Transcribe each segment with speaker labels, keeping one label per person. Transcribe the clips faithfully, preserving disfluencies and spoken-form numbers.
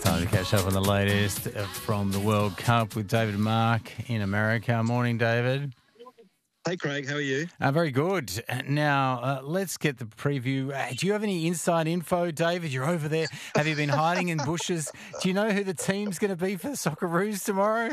Speaker 1: Time to catch up on the latest from the World Cup with David Mark in America. Morning, David.
Speaker 2: Hey, Craig. How are you?
Speaker 1: Uh, very good. Now, uh, let's get the preview. Uh, do you have any inside info, David? You're over there. Have you been hiding in bushes? Do you know who the team's going to be for the Socceroos tomorrow?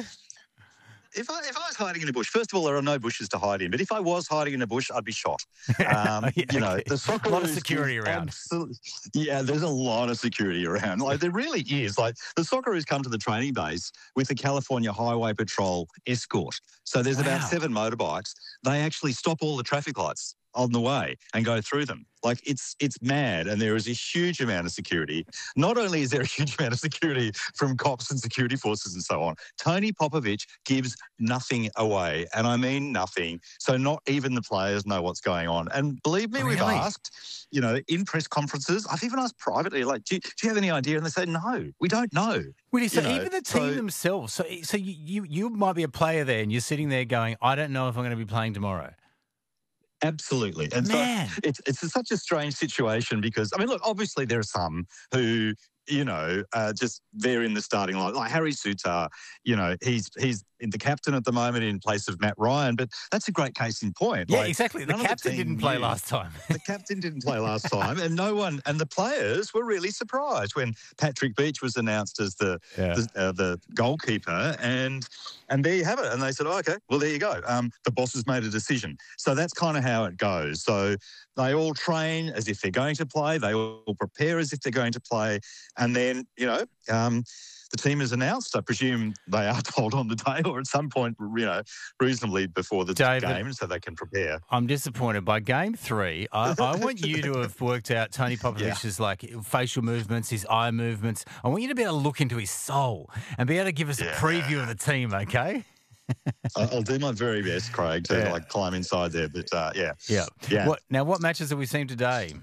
Speaker 2: If I if I was hiding in a bush, first of all, there are no bushes to hide in. But if I was hiding in a bush, I'd be shot. Um,
Speaker 1: yeah,
Speaker 2: you know,
Speaker 1: okay.
Speaker 2: the Socceroos,
Speaker 1: a lot of security around.
Speaker 2: Absolutely, yeah, there's a lot of security around. Like there really is. Like the Socceroos come to the training base with the California Highway Patrol escort. So there's
Speaker 1: Wow.
Speaker 2: about seven motorbikes. They actually stop all the traffic lights on the way and go through them. Like it's it's mad, and there is a huge amount of security. Not only is there a huge amount of security from cops and security forces and so on, Tony Popovich gives nothing away, and I mean nothing. So not even the players know what's going on. And believe me, we've
Speaker 1: Really?
Speaker 2: asked, you know, in press conferences, I've even asked privately, like, do you, do you have any idea? And they say, no, we don't know.
Speaker 1: Really? So
Speaker 2: You know,
Speaker 1: even the team
Speaker 2: so-
Speaker 1: themselves. So so you, you you might be a player there, and you're sitting there going, I don't know if I'm going to be playing tomorrow.
Speaker 2: Absolutely. And
Speaker 1: Man.
Speaker 2: so it's it's such a strange situation because, I mean, look, obviously there are some who, you know, uh, just they're in the starting line. Like Harry Sutar, you know, he's he's in the captain at the moment in place of Matt Ryan, but that's a great case in point.
Speaker 1: Yeah,
Speaker 2: Like,
Speaker 1: exactly. The
Speaker 2: none of
Speaker 1: captain
Speaker 2: team
Speaker 1: didn't play
Speaker 2: knew.
Speaker 1: last time.
Speaker 2: The captain didn't play last time, and no one, and the players were really surprised when Patrick Beach was announced as the
Speaker 1: Yeah.
Speaker 2: the, uh, the goalkeeper, and and there you have it. And they said, oh, okay, well there you go. Um, the boss has made a decision. So that's kind of how it goes. So they all train as if they're going to play. They all prepare as if they're going to play, and then you know. Um, The team is announced. I presume they are told on the day or at some point, you know, reasonably before the
Speaker 1: David,
Speaker 2: game so they can prepare.
Speaker 1: I'm disappointed. By game three, I, I want you to have worked out Tony Popovich's like facial movements, his eye movements. I want you to be able to look into his soul and be able to give us
Speaker 2: Yeah.
Speaker 1: a preview of the team, okay?
Speaker 2: I- I'll do my very best, Craig, to
Speaker 1: Yeah.
Speaker 2: like climb inside there. But uh, yeah,
Speaker 1: Yeah.
Speaker 2: yeah.
Speaker 1: What, now, what matches have we seen today?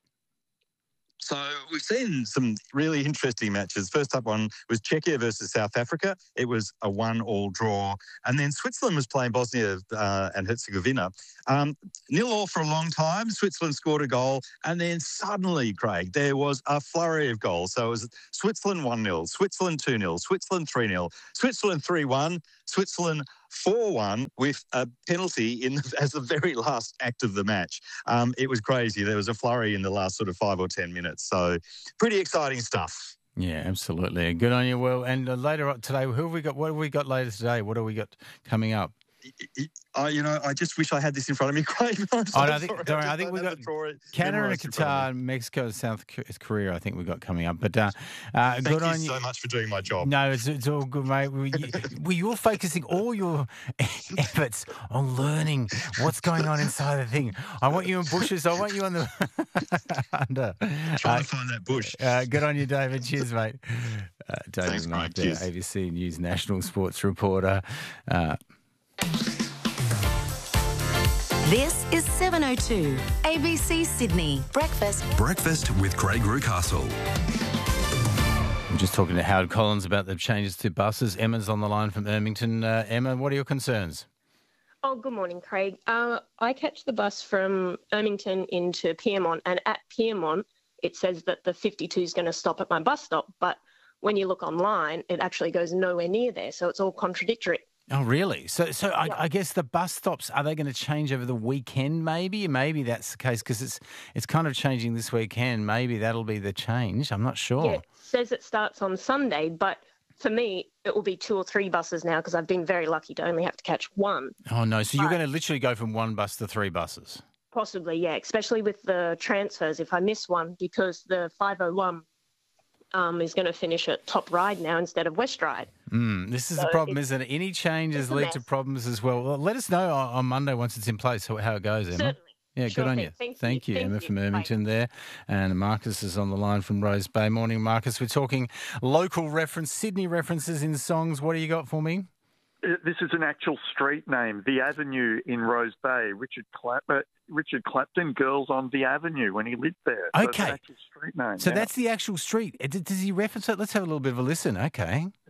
Speaker 2: So we've seen some really interesting matches. First up one was Czechia versus South Africa. It was a one-all draw. And then Switzerland was playing Bosnia uh, and Herzegovina. Um, nil-all for a long time. Switzerland scored a goal. And then suddenly, Craig, there was a flurry of goals. So it was Switzerland one-nil, Switzerland two-nil, Switzerland three-nil, Switzerland three-one, Switzerland four one with a penalty in as the very last act of the match. Um, it was crazy. There was a flurry in the last sort of five or ten minutes. So pretty exciting stuff.
Speaker 1: Yeah, absolutely. Good on you. Well, and uh, later on today, who have we got? What have we got later today? What have we got coming up?
Speaker 2: I, you know, I just wish I had this in front of me, Craig. I'm so
Speaker 1: Oh, no, I think,
Speaker 2: sorry.
Speaker 1: don't worry,
Speaker 2: just
Speaker 1: I think
Speaker 2: don't
Speaker 1: we've
Speaker 2: have
Speaker 1: got
Speaker 2: the draw
Speaker 1: Canada and
Speaker 2: memorised in front of
Speaker 1: Qatar,
Speaker 2: me.
Speaker 1: Mexico, South Korea, I think we've got coming up. But uh, uh,
Speaker 2: Thank
Speaker 1: good
Speaker 2: you
Speaker 1: on
Speaker 2: so
Speaker 1: you.
Speaker 2: much for doing my job.
Speaker 1: No, it's, it's all good, mate. We, you, well, you're focusing all your efforts on learning what's going on inside the thing. I want you in bushes. I want you on the under.
Speaker 2: Trying
Speaker 1: Uh,
Speaker 2: to find that bush.
Speaker 1: uh, good on you, David. Cheers, mate. Uh, David
Speaker 2: Thanks,
Speaker 1: Mark,
Speaker 2: Craig.
Speaker 1: there,
Speaker 2: Cheers.
Speaker 1: A B C News national sports reporter. Uh,
Speaker 3: This is seven oh two A B C Sydney Breakfast.
Speaker 4: Breakfast with Craig Rucastle.
Speaker 1: I'm just talking to Howard Collins about the changes to buses. Emma's on the line from Ermington. Uh, Emma, what are your concerns?
Speaker 5: Oh, good morning, Craig. Uh, I catch the bus from Ermington into Pyrmont, and at Pyrmont, it says that the fifty-two is going to stop at my bus stop, but when you look online, it actually goes nowhere near there, so it's all contradictory.
Speaker 1: Oh, really? So, so I,
Speaker 5: Yeah.
Speaker 1: I guess the bus stops, are they going to change over the weekend maybe? Maybe that's the case because it's it's kind of changing this weekend. Maybe that'll be the change. I'm not sure.
Speaker 5: Yeah, it says it starts on Sunday, but for me, it will be two or three buses now because I've been very lucky to only have to catch one.
Speaker 1: Oh, no. So you're
Speaker 5: But-
Speaker 1: going to literally go from one bus to three buses?
Speaker 5: Possibly, yeah, especially with the transfers if I miss one because the five oh one um, is going to finish at Top Ride now instead of West Ride.
Speaker 1: Mm, this is
Speaker 5: So
Speaker 1: the problem,
Speaker 5: it's-
Speaker 1: isn't it? Any changes
Speaker 5: it's a
Speaker 1: lead to
Speaker 5: mess.
Speaker 1: problems as well. Well, let us know on on Monday once it's in place how how it goes, Emma.
Speaker 5: Certainly.
Speaker 1: Yeah,
Speaker 5: Sure
Speaker 1: good on
Speaker 5: thing.
Speaker 1: you.
Speaker 5: Thank
Speaker 1: Thank
Speaker 5: you.
Speaker 1: you,
Speaker 5: Thank
Speaker 1: Emma
Speaker 5: you.
Speaker 1: from
Speaker 5: Bye.
Speaker 1: Ermington there. And Marcus is on the line from Rose Bay. Morning, Marcus. We're talking local reference, Sydney references in songs. What do you got for me?
Speaker 6: Uh, This is an actual street name, The Avenue in Rose Bay. Richard Clap- uh, Richard Clapton, Girls on the Avenue, when he lived there. So it's
Speaker 1: Okay.
Speaker 6: an actual street name.
Speaker 1: So
Speaker 6: yeah.
Speaker 1: that's the actual street. Uh, d- Does he reference it? Let's have a little bit of a listen. Okay.